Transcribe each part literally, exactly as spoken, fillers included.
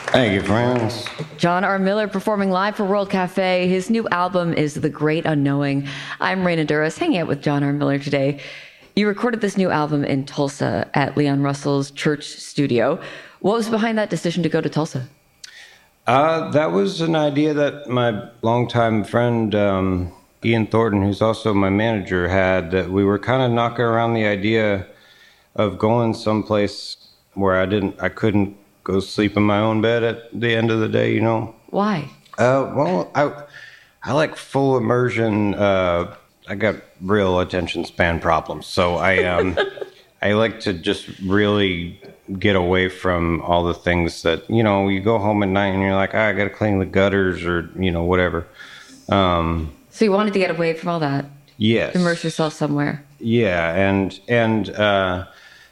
Thank you, friends. John R. Miller performing live for World Cafe. His new album is The Great Unknowing. I'm Raina Duras, hanging out with John R. Miller today. You recorded this new album in Tulsa at Leon Russell's church studio. What was behind that decision to go to Tulsa? Uh, that was an idea that my longtime friend, um, Ian Thornton, who's also my manager, had, that we were kind of knocking around the idea of going someplace where I didn't, I couldn't go sleep in my own bed at the end of the day, you know? Why? Uh, well, I, I like full immersion. Uh, I got real attention span problems, so I, um, I like to just really get away from all the things that, you know, you go home at night and you're like, ah, I got to clean the gutters or, you know, whatever. Um, so you wanted to get away from all that? Yes. Immerse yourself somewhere. Yeah, and and uh,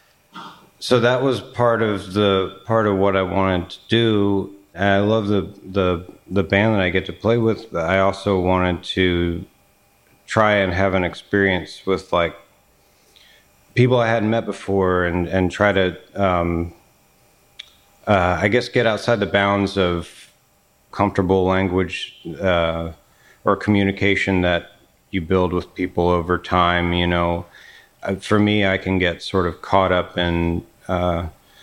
so that was part of the part of what I wanted to do. I love the the the band that I get to play with. But I also wanted to try and have an experience with like people I hadn't met before, and and try to um, uh, I guess get outside the bounds of comfortable language uh, or communication that you build with people over time. You know, uh, for me, I can get sort of caught up in. Uh,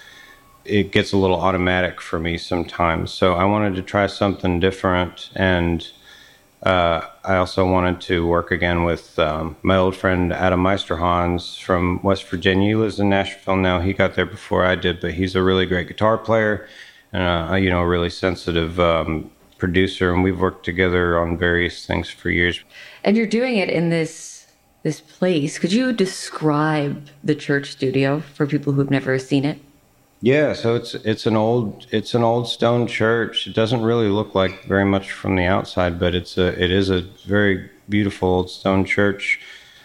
it gets a little automatic for me sometimes. So I wanted to try something different. And uh, I also wanted to work again with um, my old friend Adam Meisterhans from West Virginia. He lives in Nashville now. He got there before I did, but he's a really great guitar player and, uh, you know, a really sensitive um, producer. And we've worked together on various things for years. And you're doing it in this this place. Could you describe the church studio for people who've never seen it? Yeah, so it's it's an old it's an old stone church. It doesn't really look like very much from the outside, but it's a it is a very beautiful old stone church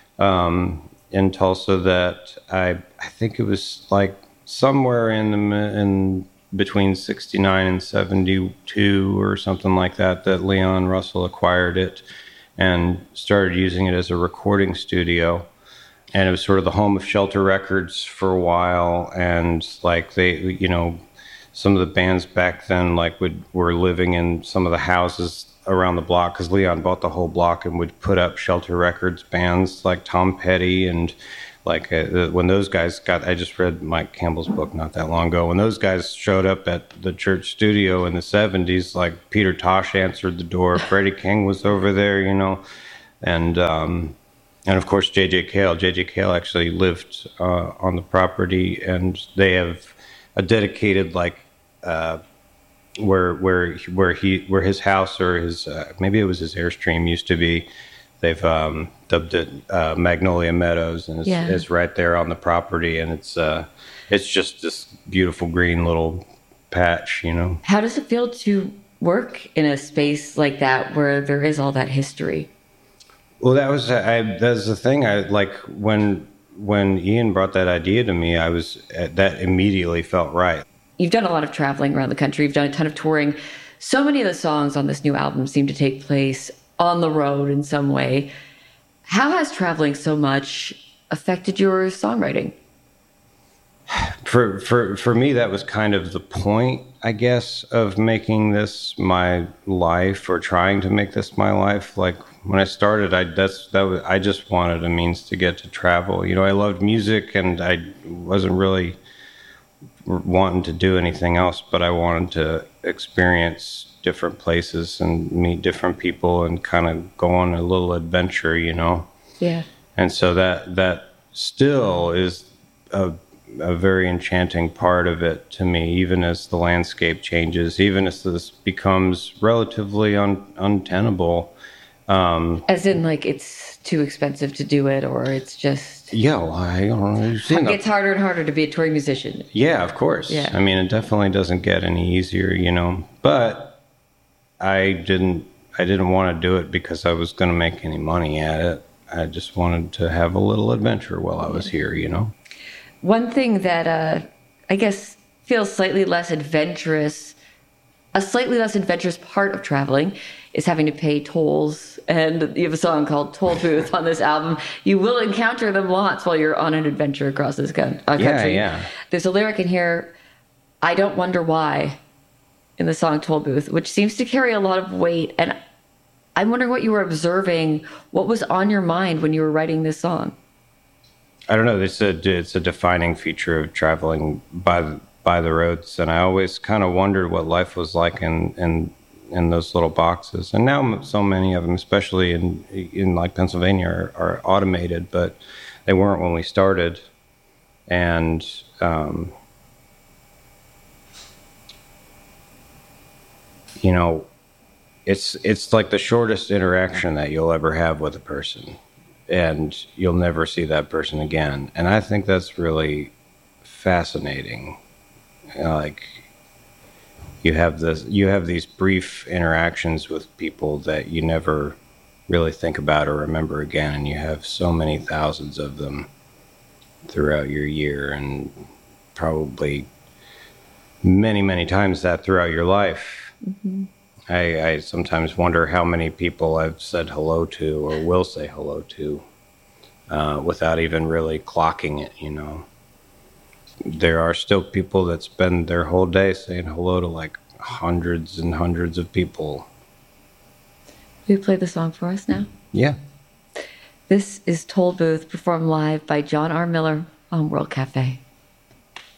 um, in Tulsa that I I think it was like somewhere in the in between sixty-nine and seventy-two or something like that that Leon Russell acquired it and started using it as a recording studio. And it was sort of the home of Shelter Records for a while. And like they, you know, some of the bands back then like would were living in some of the houses around the block because Leon bought the whole block and would put up Shelter Records bands like Tom Petty and like uh, when those guys got, I just read Mike Campbell's book not that long ago. When those guys showed up at the church studio in the seventies, like Peter Tosh answered the door, Freddie King was over there, you know, and um, and of course J J Cale. J J Cale actually lived uh, on the property, and they have a dedicated like uh, where where where he where his house or his uh, maybe it was his Airstream used to be. They've um, dubbed it uh, Magnolia Meadows, and it's, yeah. it's right there on the property, and it's uh, it's just this beautiful green little patch, you know. How does it feel to work in a space like that where there is all that history? Well, that was I, that's the thing. I like when when Ian brought that idea to me. I was that immediately felt right. You've done a lot of traveling around the country. You've done a ton of touring. So many of the songs on this new album seem to take place on the road in some way. How has traveling so much affected your songwriting? For for for me, that was kind of the point, I guess, of making this my life or trying to make this my life. Like when I started, I that's that was I just wanted a means to get to travel. You know, I loved music and I wasn't really wanting to do anything else, but I wanted to experience different places and meet different people and kind of go on a little adventure, you know? Yeah. And so that that still is a, a very enchanting part of it to me, even as the landscape changes, even as this becomes relatively un, untenable. Um, as in, like, it's too expensive to do it, or it's just... Yeah, well, I don't know. It gets harder and harder to be a touring musician. Yeah, of course. Yeah. I mean, it definitely doesn't get any easier, you know? But I didn't I didn't want to do it because I was going to make any money at it. I just wanted to have a little adventure while I was here, you know? One thing that uh, I guess feels slightly less adventurous, a slightly less adventurous part of traveling is having to pay tolls. And you have a song called Toll Booth on this album. You will encounter them lots while you're on an adventure across this country. Yeah, yeah. There's a lyric in here, I don't wonder why. in the song Toll Booth, which seems to carry a lot of weight. And I'm wondering what you were observing, what was on your mind when you were writing this song? I don't know. It's a, it's a defining feature of traveling by the, by the roads. And I always kind of wondered what life was like in, in, in those little boxes. And now so many of them, especially in, in like Pennsylvania, are, are automated, but they weren't when we started. And, um, you know, it's it's like the shortest interaction that you'll ever have with a person, and you'll never see that person again. And I think that's really fascinating. You know, like you have this, you have these brief interactions with people that you never really think about or remember again, and you have so many thousands of them throughout your year, and probably many, many times that throughout your life. Mm-hmm. I, I sometimes wonder how many people I've said hello to or will say hello to uh, without even really clocking it, you know. There are still people that spend their whole day saying hello to like hundreds and hundreds of people. Will you play the song for us now? Yeah. This is Toll Booth, performed live by John R. Miller on World Cafe.